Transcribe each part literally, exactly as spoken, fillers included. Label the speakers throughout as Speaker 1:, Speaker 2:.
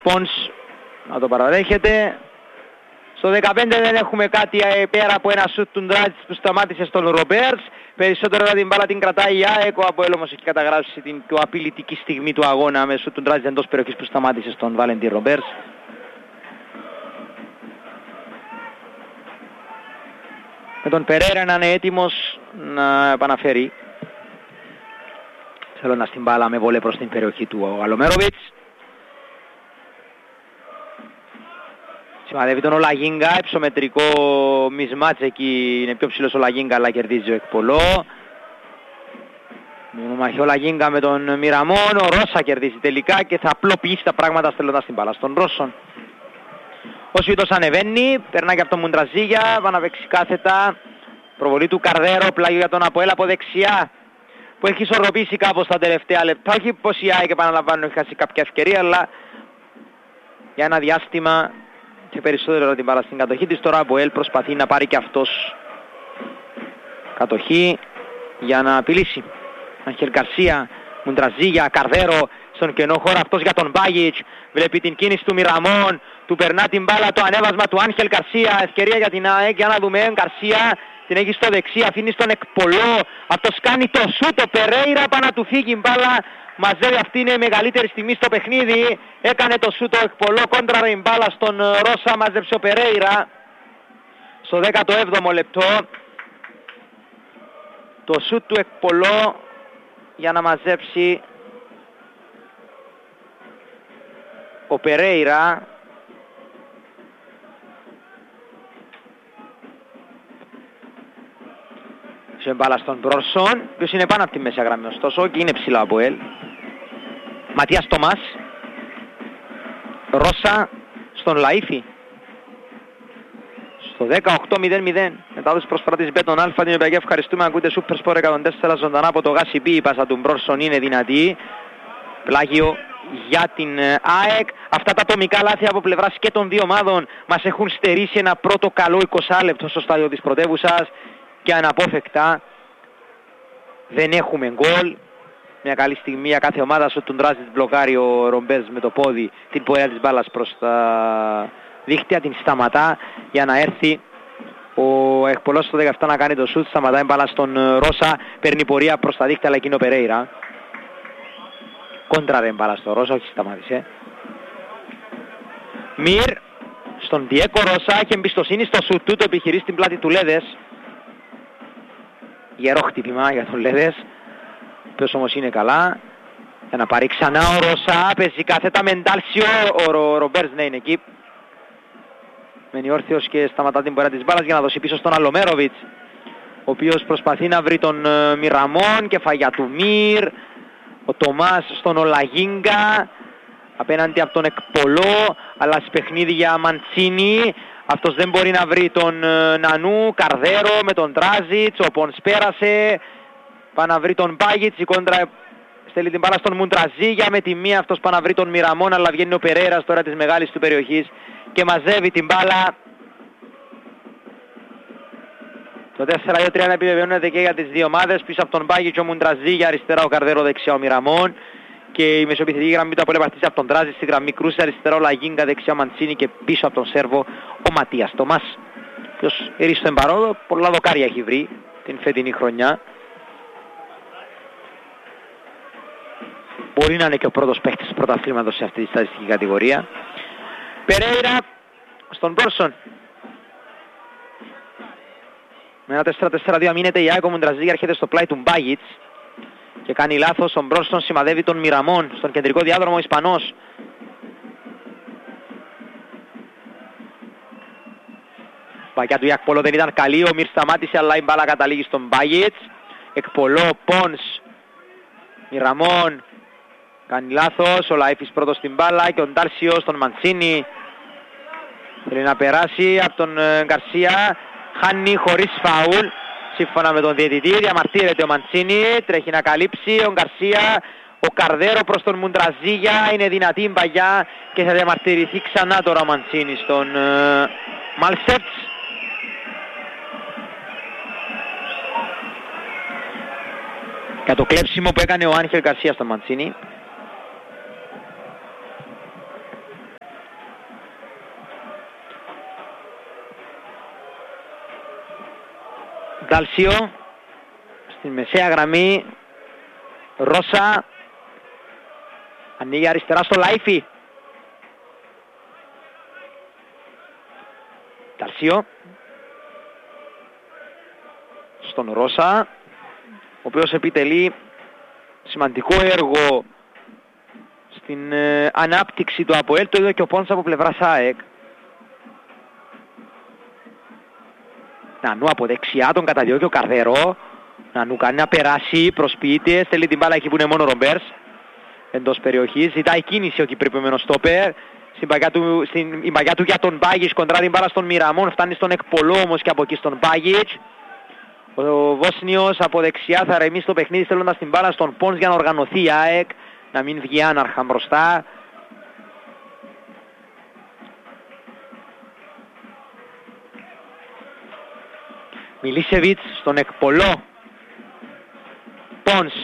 Speaker 1: Πόνς να το παραδέχεται. Στο δεκαπέντε δεν έχουμε κάτι πέρα από ένα σουτ του Ντράτζιτς που σταμάτησε στον Ρομπέρς. Περισσότερο την μπάλα την κρατάει η ΑΕΚ. Ο Αποέλ όμως έχει καταγράψει την πιο απειλητική στιγμή του αγώνα με σουτ του Ντράτζιτς εντός περιοχής που σταμάτησε στον Βαλεντίν Ρομπέρς. Με τον Περέρα να είναι έτοιμος να επαναφέρει. Θέλω να στην μπάλα με βολέ προς την περιοχή του ο Αλομέροβιτς. Σημαδεύει τον Ολαγίνγκα, υψομετρικό μισμάτς εκεί, είναι πιο ψηλός ο Ολαγίνγκα αλλά κερδίζει ο Εκπολό. Μονομαχή ο Ολαγίνγκα με τον Μιραμόν, ο Ρώσα κερδίζει τελικά και θα απλοποιήσει τα πράγματα στέλνοντας την μπάλα στον Ρώσον. Ο Σουήτος ανεβαίνει, περνάει και από τον Μουντραζίγια, va να παίξει κάθετα. Προβολή του Καρδέρο, πλάγιο για τον Αποέλ από δεξιά, που έχει ισορροπήσει κάπως τα τελευταία λεπτά. Όχι πως η ΑΕΚ επαναλαμβάνω έχει χάσει κάποια ευκαιρία, αλλά για ένα διάστημα και περισσότερο την μπάλα στην κατοχή της. Τώρα ο Αποέλ προσπαθεί να πάρει και αυτός κατοχή για να απειλήσει. Άγχελ Γκαρσία, Μουντραζίγια, Καρδέρο στον κενό χώρο αυτός για τον Μπάγιτς. Βλέπει την κίνηση του Μιραμόν, του περνά την μπάλα, το ανέβασμα του Άγχελ Γκαρσία. Ευκαιρία για την ΑΕΚ, για να δούμε. Γκαρσία την έχει στο δεξί, αφήνει στον Εκπολό. Αυτός κάνει το σούτ, το Περέιρα, πάνω να του φύγει η μπάλα. Μαζεύει, αυτή είναι η μεγαλύτερη στιγμή στο παιχνίδι. Έκανε το σούτ ο Εκπολό, κόντραρε η μπάλα στον Ρώσα, μάζεψε ο Περέιρα. Στο δέκατο έβδομο λεπτό. Το σούτ του Εκπολό για να μαζέψει ο Περέιρα. Σε μπάλα στον Μπρόσον, ποιος είναι πάνω από τη μέσα γραμμή ωστόσο και είναι ψηλά από ελ. Ματίας Τομάς. Ρώσα στον Λαΐφη. Στο δεκαοκτώ μηδέν μηδέν. Μετάδοση προσφορά της Μπέτον Αλφα, την οποία ευχαριστούμε. Ακούτε Super Sport εκατόν τέσσερα ζωντανά από το Γάσι Πι. Η πάσα του Μπρόσον είναι δυνατή. Πλάγιο για την ΑΕΚ. Αυτά τα ατομικά λάθη από πλευράς και των δύο ομάδων μας έχουν στερήσει ένα πρώτο καλό είκοσι λεπτό στο στάδιο της πρωτεύουσας. Και αναπόφευκτα δεν έχουμε γκολ. Μια καλή στιγμή για κάθε ομάδα. Στο τον Ντράτζιτς μπλοκάρει ο Ρομπέρς με το πόδι την πορεία της μπάλας προς τα δίχτυα, την σταματά για να έρθει ο Εκπολός στο δεκαεπτά να κάνει το σούτ. Σταματάει μπάλα στον Ρώσα, παίρνει πορεία προς τα δίχτυα αλλά εκείνο Περέιρα. Κόντραρε μπάλα στο Ρώσα, όχι σταμάτησε. Μυρ στον Διέκο Ρώσα, έχει εμπιστοσύνη στο σούτ του, το επιχειρεί στην πλάτη του Λέδες. Γερό χτύπημα για τον Λέδες, ο οποίος όμως είναι καλά. Για να πάρει ξανά ο Ρώσα, παίζει κάθετα με Ντάλσιο, ο Ρο, Ρομπέρς ναι είναι εκεί. Μένει όρθιος και σταματά την πορεία της μπάλας για να δώσει πίσω στον Αλομέροβιτς, ο οποίος προσπαθεί να βρει τον uh, Μιραμόν, κεφαγιά του Μυρ. Ο Τομάς στον Ολαγίνγκα, απέναντι από τον Εκπολό, αλλά σε παιχνίδι για Μαντσίνη. Αυτός δεν μπορεί να βρει τον uh, Νανού, Καρδέρο με τον Ντράτζιτς, ο Πόνς πέρασε, πάει να βρει τον Μπάγιτς, η κόντρα στέλνει την μπάλα στον Μουντραζίγια, με τη μία αυτός πάει να βρει τον Μιραμόν, αλλά βγαίνει ο Περέρας τώρα της μεγάλης του περιοχής και μαζεύει την μπάλα. Το τέσσερα δύο τρία επιβεβαιώνεται και για τις δύο ομάδες, πίσω από τον Μπάγιτς ο Μουντραζίγια, αριστερά ο Καρδέρο, δεξιά ο Μιραμόν. Και η μεσοπιθετική γραμμή του απολεπαστής από τον Ντράτζιτς, στη γραμμή κρούση αριστερά ο Λαγίνγκα, δεξιά ο Μαντσίνη και πίσω από τον Σέρβο ο Ματίας Τομάς. Ποιος ερίστο εμπαρόδο, πολλά δοκάρια έχει βρει την φετινή χρονιά. Μπορεί να είναι και ο πρώτος παίκτης του πρωταθλήματος σε αυτή τη στατιστική κατηγορία. Περέιρα στον Μπρόσον. Με ένα τέσσερα τέσσερα δύο αμήνεται η ΑΕΚ, ο Μουντραζίγια έρχεται στο πλάι του Μπάγιτς και κάνει λάθος. Ο Μπρόσον σημαδεύει τον Μιραμόν στον κεντρικό διάδρομο, ο Ισπανός. Παγιά του Εκπολό δεν ήταν καλή, ο Μυρ σταμάτησε αλλά η μπάλα καταλήγει στον Μπάγιτς. Εκπολό, Πόνς, Μιραμόν, κάνει λάθος, ο Λαΐφης πρώτος στην μπάλα και ο Ντάλσιο στον Μαντσίνη. Θέλει να περάσει από τον Γκαρσία, χάνει χωρίς φάουλ. Σύμφωνα με τον διαιτητή, διαμαρτύρεται ο Μαντσίνη, τρέχει να καλύψει ο Γκαρσία, ο Καρδέρο προς τον Μουντραζίγια, είναι δυνατή η μπαγιά και θα διαμαρτυρηθεί ξανά τώρα ο Μαντσίνη στον uh, Μάλσεφτς. Για το κλέψιμο που έκανε ο Άγχελ Γκαρσία στον Μαντσίνη. Ντάλσιο στη μεσαία γραμμή. Ρώσα ανοίγει αριστερά στο Λαΐφι. Ντάλσιο στον Ρώσα, ο οποίος επιτελεί σημαντικό έργο στην ε, ανάπτυξη του ΑΠΟΕΛ. Το είδε και ο Πόνς από πλευράς ΑΕΚ. Νανού από δεξιά τον καταδιώκει ο Καρδερό. Νανού κάνει να περάσει, προσποιείται, στέλνει την μπάλα εκεί που είναι μόνο ο Ρομπέρς εντός περιοχής. Ζητάει κίνηση ο κυπριακός στόπερ. Στην παγιά του, στην, η παγιά του για τον Μπάγιτς κοντρά την μπάλα στον Μιραμόν. Φτάνει στον Εκπολό όμως και από εκεί στον Μπάγιτς. Ο Βόσνιος από δεξιά θα ρεμίσει το παιχνίδι στέλνοντας την μπάλα στον Πόνς για να οργανωθεί η ΑΕΚ, να μην βγει άναρχα μπροστά. Μιλίσεβιτς στον Εκπολό. Πόνς.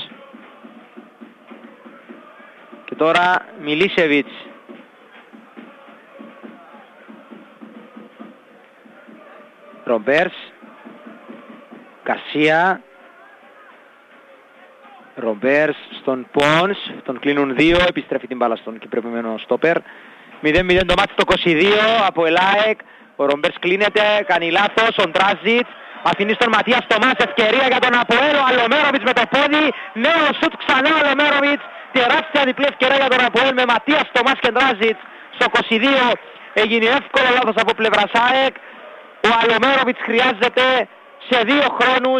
Speaker 1: Και τώρα Μιλίσεβιτς. Ρομπέρς. Γκαρσία. Ρομπέρς στον Πόνς. Τον κλείνουν δύο. Επιστρέφει την μπάλα στον κυπριακό στόπερ. μηδέν μηδέν το μάτι στο είκοσι δύο από ΕΛΑΕΚ. Ο Ρομπέρς κλείνεται. Κάνει λάθος. Ο Ντράζιτς. Αφήνει στον Ματίας Τομάς. Ευκαιρία για τον ΑΠΟΕΛ. Ο Αλομέροβιτς με το πόδι. Νέο σουτ ξανά ο Αλομέροβιτς. Τεράστια διπλή ευκαιρία για τον ΑΠΟΕΛ με Ματίας Τομάς και Ντράζιτς. Στο είκοσι δύο έγινε εύκολο λάθος από πλευράς ΑΕΚ. Ο Αλομέροβιτς χρειάζεται σε δύο χρόνους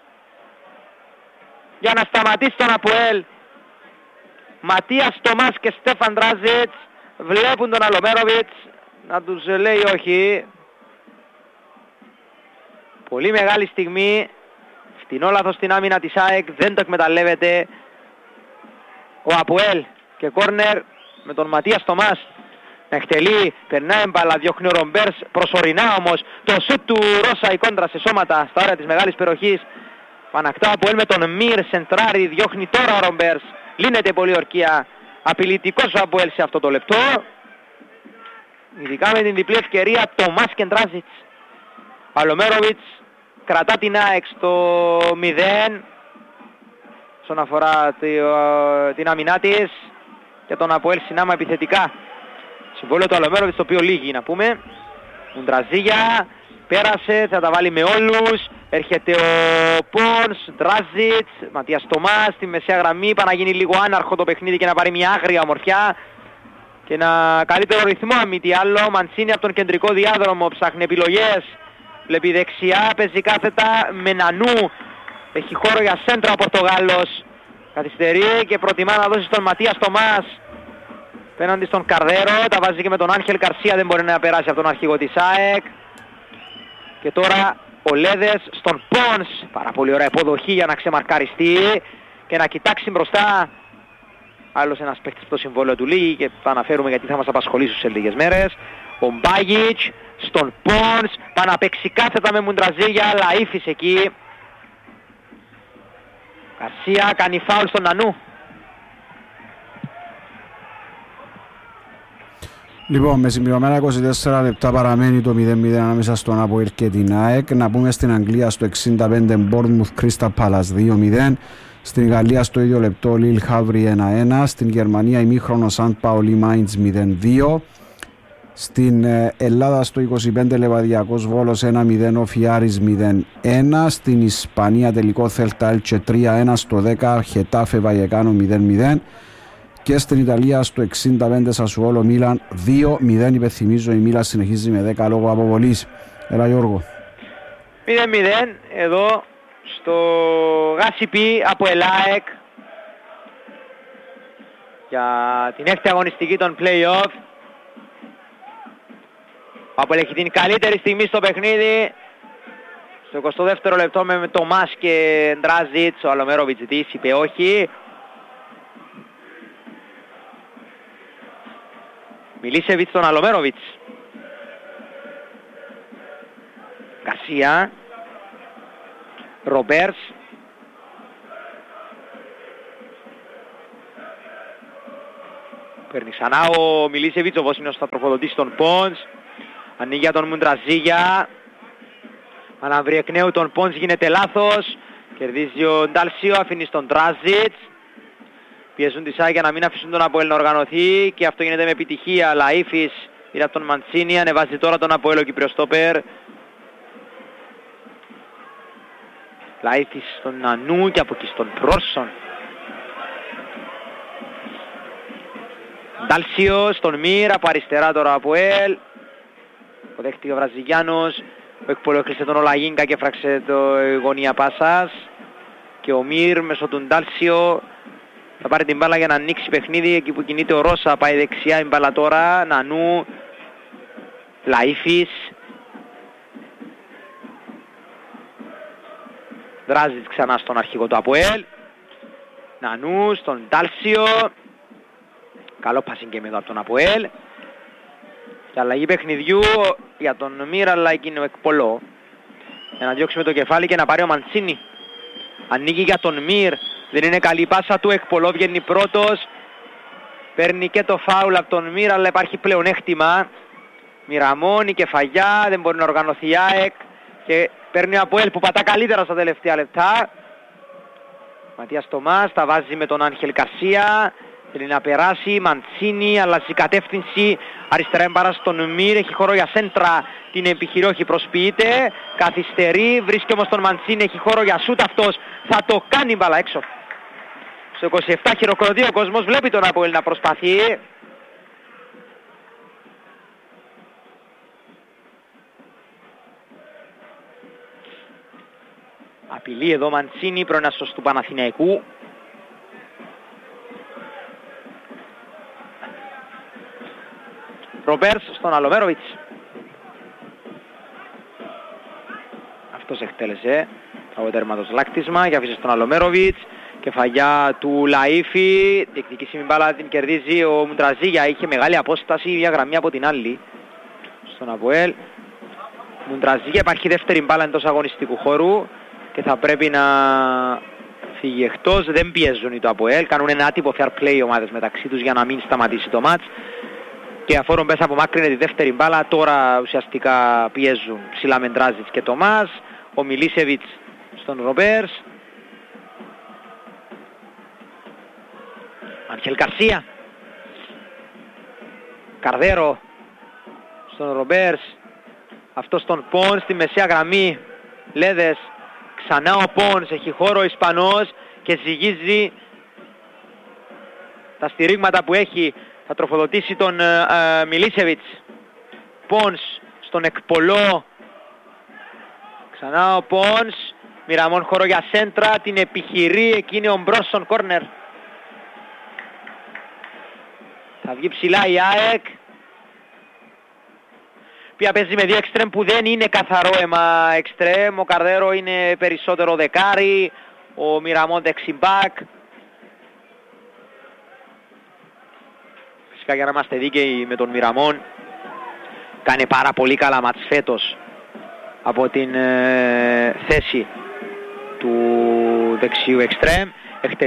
Speaker 1: για να σταματήσει τον ΑΠΟΕΛ. Ματίας Τομάς και Στέφαν Ντράζιτς βλέπουν τον Αλομέροβιτς να τους λέει όχι. Πολύ μεγάλη στιγμή. Φτηνό λάθος στην άμυνα της ΑΕΚ. Δεν το εκμεταλλεύεται ο ΑΠΟΕΛ. Και κόρνερ με τον Ματίας Τομάς να εκτελεί. Περνάει μπάλα, διώχνει ο Ρομπέρς. Προσωρινά όμως το σουτ του Ρώσα, η κόντρα σε σώματα στα όρια της μεγάλης περιοχής. Πανακτά ο ΑΠΟΕΛ με τον Μυρ. Σεντράρι, διώχνει τώρα ο Ρομπέρς. Λύνεται πολύ ορκία. Απειλητικός ο ΑΠΟΕΛ σε αυτό το λεπτό. Ειδικά με την διπλή ευκαιρία Τομάς και Ντράζιτς. Αλομέροβιτς κρατά την ΑΕΚ στο μηδέν όσον αφορά την άμυνά της και τον ΑΠΟΕΛ συνάμα επιθετικά. Συμβόλαιο του Αλομέροβιτς το οποίο λύγει να πούμε. Μουντραζίγια πέρασε, θα τα βάλει με όλους. Έρχεται ο Πόνς, Ντράζιτς, Ματίας Τομάς στη μεσαία γραμμή. Είπα να γίνει λίγο άναρχο το παιχνίδι και να πάρει μια άγρια ομορφιά και ένα καλύτερο ρυθμό αν μη τι άλλο. Μαντσίνη από τον κεντρικό διάδρομο ψάχνει επιλογές. Βλέπει δεξιά, παίζει κάθετα με Νανού. Έχει χώρο για σέντρα ο Πορτογάλος. Καθυστερεί και προτιμά να δώσει στον Ματίας Τομάς πέναντι στον Καρδέρο. Τα βάζει και με τον Άγχελ Γκαρσία, δεν μπορεί να περάσει από τον αρχηγό της ΑΕΚ. Και τώρα ο Λέδες στον Πόνς. Πάρα πολύ ωραία υποδοχή για να ξεμαρκαριστεί και να κοιτάξει μπροστά. Άλλος ένας παίκτης στο συμβόλαιο του Λίγη και θα αναφέρουμε γιατί θα μας απασχολήσει σε λίγες μέρες. Ο Μπάγιτς στον Πόνς. Πάει να παίξει κάθετα με Μουντραζίγια. Λαΐφης εκεί. Γκαρσία κάνει φάουλ στον Νανού.
Speaker 2: Λοιπόν, με συμπληρωμένα είκοσι τέσσερα λεπτά παραμένει το μηδέν μηδέν ανάμεσα στον ΑΠΟΕΛ και την ΑΕΚ. Να πούμε στην Αγγλία στο εξήντα πέντε Bournemouth Crystal Palace δύο μηδέν. Στην Γαλλία στο ίδιο λεπτό Lille Havre ένα ένα. Στην Γερμανία ημίχρονο Σαντ Πάολι Mainz μηδέν δύο. Στην Ελλάδα στο είκοσι πέντε Λεβαδιακός Βόλος ένα μηδέν, ο Φιάρης μηδέν ένα. Στην Ισπανία τελικό Θέλτα Έλτσε τρία ένα, στο δέκα Χετάφε Βαγεκάνο μηδέν μηδέν. Και στην Ιταλία στο εξήντα πέντε Σασουόλο Μίλαν δύο μηδέν. Υπενθυμίζω η Μίλαν συνεχίζει με δέκα λόγω αποβολής. Έλα Γιώργο.
Speaker 1: μηδέν μηδέν εδώ στο Γάσιπι από ΕΛΑΕΚ για την έκτη αγωνιστική των play-off. Ο ΑΠΟΕΛ έχει την καλύτερη στιγμή στο παιχνίδι. Στο εικοστό δεύτερο λεπτό με Τομάς και Ντράζιτς. Ο Αλομέροβιτς ζητήσει, είπε όχι. Μιλίσεβιτς τον Αλομέροβιτς. Γκαρσία. Ρομπέρς. Παίρνει ξανά ο Μιλίσεβιτς, ο Βόσνιος θα τροφοδοτήσει τον Πόνς. Ανοίγει για τον Μουντραζίγια. Αναβρει εκ νέου τον Πόνς, γίνεται λάθος. Κερδίζει ο Ντάλσιο, αφήνει στον Τράζιτς. Πιέζουν τη ΣΑΕ για να μην αφήσουν τον Αποέλ να οργανωθεί και αυτό γίνεται με επιτυχία. Λαΐφης πήρε από τον Μαντσίνη, ανεβάζει τώρα τον Αποέλ ο Κύπριος στόπερ. Λαΐφης στον Νανού και από εκεί στον Πρόσον. Ντάλσιο στον Μύρ, από αριστερά τώρα ο Αποέλ. Ο δέχτηκε ο Βραζιλιάνος. Ο Εκπολό έκλεισε τον Ολαγίνκα και φράξε το γωνία πάσας. Και ο Μύρ μέσω του Ντάλσιο θα πάρει την μπάλα για να ανοίξει παιχνίδι. Εκεί που κινείται ο Ρώσα πάει δεξιά η μπάλα τώρα. Νανού. Λαΐφης. Δράζιτς ξανά στον αρχηγό του Αποέλ. Νανού στον Ντάλσιο. Καλό passing game εδώ από τον Αποέλ. Και αλλαγή παιχνιδιού για τον Μύρ, αλλά εκείνο ο Εκπολό. Για να διώξει με το κεφάλι και να πάρει ο Μαντσίνη. Ανοίγει για τον Μύρ. Δεν είναι καλή πάσα του. Εκπολό βγαίνει πρώτος. Παίρνει και το φάουλ από τον Μύρ, αλλά υπάρχει πλεονέκτημα. Μιραμόν, η κεφαγιά, δεν μπορεί να οργανωθεί η ΑΕΚ. Και παίρνει ο Αποέλ που πατά καλύτερα στα τελευταία λεπτά. Ματίας Τομάς τα βάζει με τον Άγχελ Καρσία. Θέλει να περάσει, Μαντσίνη, αλλάζει κατεύθυνση. Αριστερά εμπάρα στον Μύρ, έχει χώρο για σέντρα. Την επιχειρεί, όχι, προσποιείται. Καθυστερεί, βρίσκει όμως τον Μαντσίνη, έχει χώρο για σούτ αυτός. Θα το κάνει μπάλα έξω. Στο είκοσι επτά χειροκροτεί ο κόσμος, βλέπει τον Αποέλ να προσπαθεί. Απειλεί εδώ Μαντσίνη, πρώην αστός του Παναθηναϊκού. Ρομπέρς στον Αλομέροβιτς. Αυτός εκτέλεσε το τέρματος λάκτισμα και άφησε στον Αλομέροβιτς. Κεφαγιά του Λαΐφη. Διεκδικήσιμη μπάλα την κερδίζει ο Μουντραζίγια. Είχε μεγάλη απόσταση, μια γραμμή από την άλλη. Στον Αποέλ. Μουντραζίγια, υπάρχει δεύτερη μπάλα εντός αγωνιστικού χώρου και θα πρέπει να φύγει εκτός. Δεν πιέζουν οι το Αποέλ. Κάνουν ένα άτυπο fair play οι ομάδες μεταξύ τους για να μην σταματήσει το μάτς. Και αφόρον πέσα απομάκρυνε τη δεύτερη μπάλα, τώρα ουσιαστικά πιέζουν ψηλά με Ντράζιτς και Τομάς. Ο Μιλίσεβιτς στον Ρομπέρς. Άγχελ Καρσία. Καρδέρο στον Ρομπέρς. Αυτό στον Πόνς στη μεσαία γραμμή. Λέδες. Ξανά ο Πόνς, έχει χώρο ο Ισπανός και ζυγίζει τα στηρίγματα που έχει. Θα τροφοδοτήσει τον ε, ε, Μιλίσεβιτς. Πόνς στον Εκπολό. Ξανά ο Πόνς. Μιραμόν χώρο για σέντρα. Την επιχειρεί. Εκείνη ο Μπρόσον κόρνερ. Θα βγει ψηλά η ΑΕΚ. Ποια παίζει με δύο εξτρέμ που δεν είναι καθαρό αίμα εξτρέμ. Ο Καρδέρο είναι περισσότερο δεκάρι. Ο Μιραμόν δεξιμπάκ. Φυσικά για να είμαστε δίκαιοι με τον Μιραμόν, κάνει πάρα πολύ καλά μάτς φέτος από την ε, θέση του δεξιού εξτρέμ.